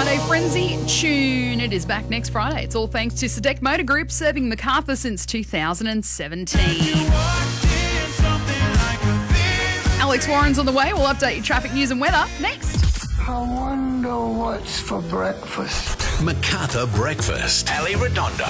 Friday Frenzy tune. It is back next Friday. It's all thanks to Sadek Motor Group, serving Macarthur since 2017. Alex Warren's on the way. We'll update you traffic news and weather next. I wonder what's for breakfast. Macarthur Breakfast. Ali Redondo.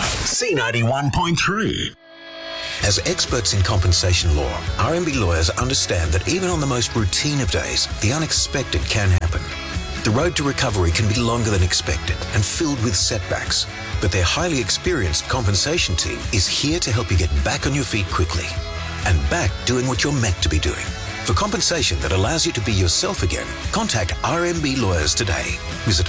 C91.3. As experts in compensation law, RMB lawyers understand that even on the most routine of days, the unexpected can happen. The road to recovery can be longer than expected and filled with setbacks, but their highly experienced compensation team is here to help you get back on your feet quickly and back doing what you're meant to be doing. For compensation that allows you to be yourself again, contact RMB Lawyers today. Visit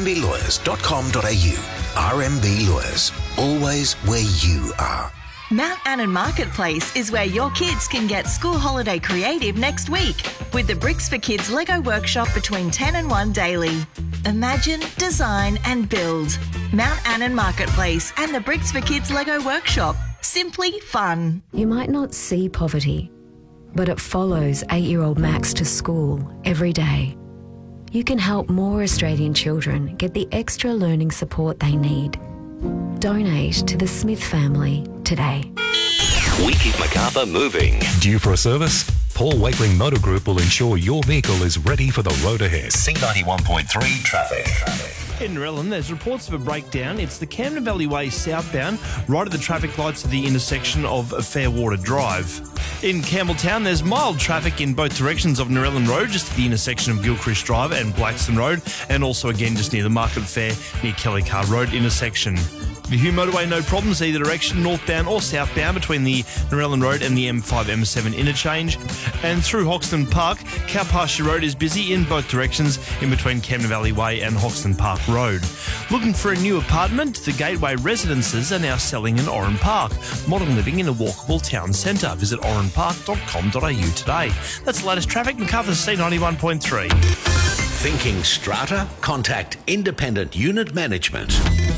rmblawyers.com.au. RMB Lawyers, always where you are. Mount Annan Marketplace is where your kids can get school holiday creative next week with the Bricks for Kids Lego workshop between 10 and 1 daily. Imagine, design and build. Mount Annan Marketplace and the Bricks for Kids Lego workshop. Simply fun. You might not see poverty, but it follows 8-year-old Max to school every day. You can help more Australian children get the extra learning support they need. Donate to the Smith family today. We keep Macarthur moving. Due for a service? Paul Wakeling Motor Group will ensure your vehicle is ready for the road ahead. C91.3 traffic. In Narellan, there's reports of a breakdown. It's the Camden Valley Way southbound, right at the traffic lights at the intersection of Fairwater Drive. In Campbelltown, there's mild traffic in both directions of Narellan Road, just at the intersection of Gilchrist Drive and Blackstone Road, and also again just near the Market Fair, near Kelly Car Road intersection. The Hume Motorway, no problems either direction, northbound or southbound between the Narellan Road and the M5-M7 interchange. And through Hoxton Park, Cow Pasture Road is busy in both directions in between Camden Valley Way and Hoxton Park Road. Looking for a new apartment? The Gateway Residences are now selling in Oran Park. Modern living in a walkable town centre. Visit oranpark.com.au today. That's the latest traffic. Macarthur C91.3. Thinking strata? Contact Independent Unit Management.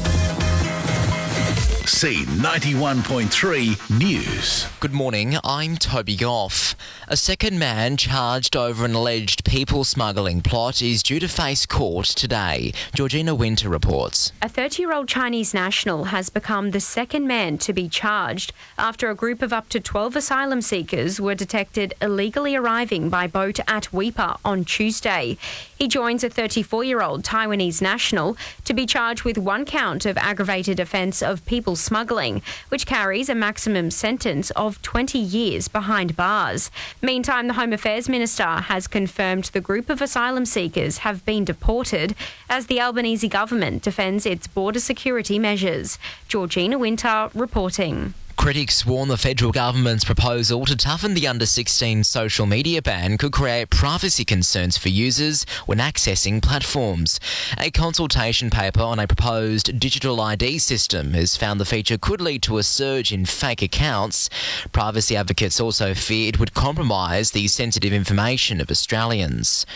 C91.3 News. Good morning, I'm Toby Goff. A second man charged over an alleged people smuggling plot is due to face court today. Georgina Winter reports. A 30-year-old Chinese national has become the second man to be charged after a group of up to 12 asylum seekers were detected illegally arriving by boat at Weipa on Tuesday. He joins a 34-year-old Taiwanese national to be charged with one count of aggravated offence of people smuggling, which carries a maximum sentence of 20 years behind bars. Meantime, the Home Affairs Minister has confirmed the group of asylum seekers have been deported as the Albanese government defends its border security measures. Georgina Winter reporting. Critics warn the federal government's proposal to toughen the under-16 social media ban could create privacy concerns for users when accessing platforms. A consultation paper on a proposed digital ID system has found the feature could lead to a surge in fake accounts. Privacy advocates also fear it would compromise the sensitive information of Australians.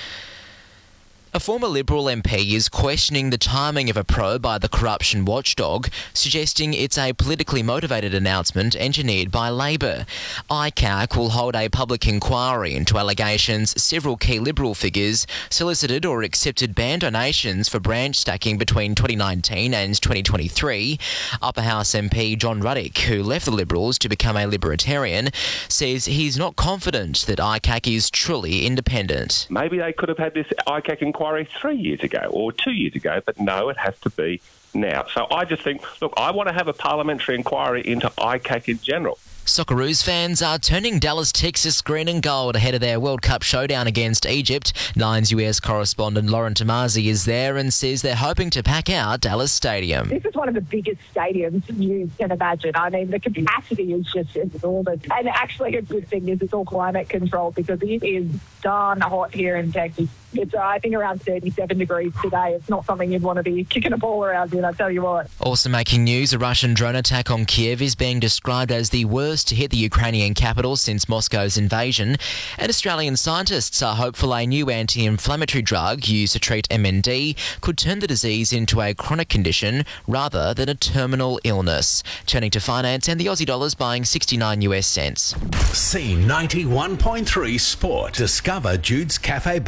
A former Liberal MP is questioning the timing of a probe by the corruption watchdog, suggesting it's a politically motivated announcement engineered by Labor. ICAC will hold a public inquiry into allegations several key Liberal figures solicited or accepted band donations for branch stacking between 2019 and 2023. Upper House MP John Ruddick, who left the Liberals to become a Libertarian, says he's not confident that ICAC is truly independent. Maybe they could have had this ICAC inquiry 3 years ago or 2 years ago, but no, it has to be now. So I just think, look, I want to have a parliamentary inquiry into ICAC in general. Socceroos fans are turning Dallas, Texas green and gold ahead of their World Cup showdown against Egypt. Nine's US correspondent Lauren Tomasi is there and says they're hoping to pack out Dallas Stadium. This is one of the biggest stadiums you can imagine. I mean, the capacity is just enormous. And actually a good thing is it's all climate controlled because it is darn hot here in Texas. It's, I think, around 37 degrees today. It's not something you'd want to be kicking a ball around in, I tell you what. Also making news, a Russian drone attack on Kiev is being described as the worst to hit the Ukrainian capital since Moscow's invasion. And Australian scientists are hopeful a new anti-inflammatory drug used to treat MND could turn the disease into a chronic condition rather than a terminal illness. Turning to finance, and the Aussie dollar's buying 69 US cents. C91.3 Sport. Discover Jude's Cafe Bar Brass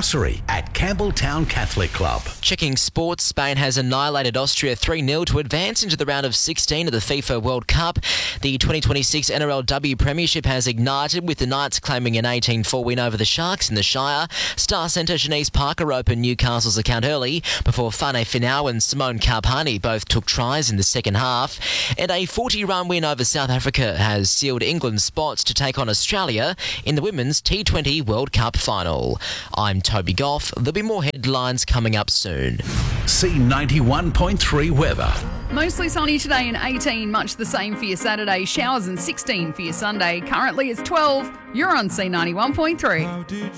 anniversary at Campbelltown Catholic Club. Checking sports, Spain has annihilated Austria 3-0 to advance into the round of 16 of the FIFA World Cup. The 2026 NRLW Premiership has ignited with the Knights claiming an 18-4 win over the Sharks in the Shire. Star centre Shanice Parker opened Newcastle's account early before Fane Finau and Simone Carpani both took tries in the second half. And a 40-run win over South Africa has sealed England's spots to take on Australia in the Women's T20 World Cup final. I'm Toby Goff. There'll be more headlines coming up soon. C91.3 weather. Mostly sunny today and 18, much the same for your Saturday. Showers and 16 for your Sunday. Currently it's 12. You're on C91.3.